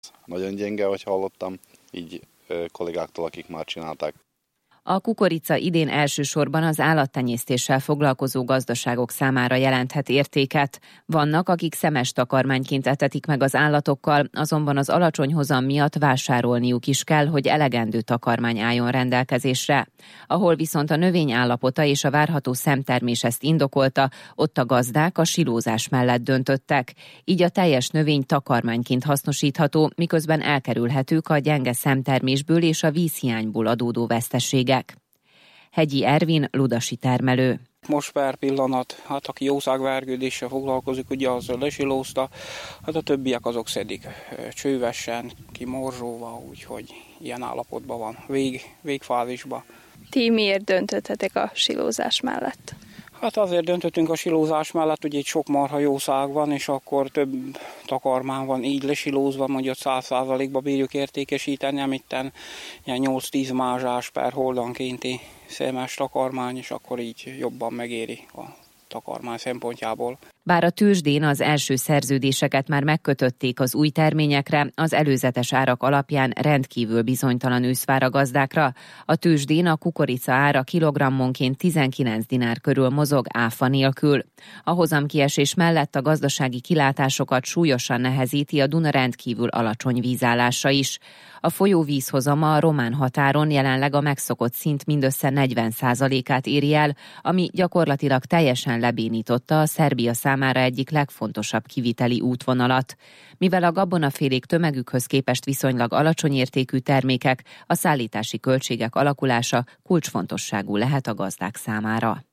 Nagyon gyenge, ahogy hallottam, így kollégáktól, akik már csinálták. A kukorica idén elsősorban az állattenyésztéssel foglalkozó gazdaságok számára jelenthet értéket. Vannak, akik szemes takarmányként etetik meg az állatokkal, azonban az alacsony hozam miatt vásárolniuk is kell, hogy elegendő takarmány álljon rendelkezésre. Ahol viszont a növény állapota és a várható szemtermés ezt indokolta, ott a gazdák a silózás mellett döntöttek. Így a teljes növény takarmányként hasznosítható, miközben elkerülhetők a gyenge szemtermésből és a vízhiányból adódó veszteségek. Hegyi Ervin, ludasi termelő. Most per pillanat, aki jószágvergődéssel foglalkozik, ugye az lesilózta, a többiek azok szedik csővesen, kimorzsóva, úgyhogy ilyen állapotban van, végfázisban. Ti miért döntöttetek a silózás mellett? Azért döntöttünk a silózás mellett, hogy itt sok marha jószág van, és akkor több takarmány van így lesilózva, mondjuk 100%-ba bírjuk értékesíteni, amitten 8-10 mázsás per holdankénti szemes takarmány, és akkor így jobban megéri a takarmány szempontjából. Bár a tőzsdén az első szerződéseket már megkötötték az új terményekre, az előzetes árak alapján rendkívül bizonytalan ősz vár a gazdákra. A tőzsdén a kukorica ára kilogrammonként 19 dinár körül mozog áfa nélkül. A hozamkiesés mellett a gazdasági kilátásokat súlyosan nehezíti a Duna rendkívül alacsony vízállása is. A folyóvíz hozama a román határon jelenleg a megszokott szint mindössze 40%-át éri el, ami gyakorlatilag teljesen lebénította a Szerbia számára egyik legfontosabb kiviteli útvonalat. Mivel a gabonafélék tömegükhöz képest viszonylag alacsony értékű termékek, a szállítási költségek alakulása kulcsfontosságú lehet a gazdák számára.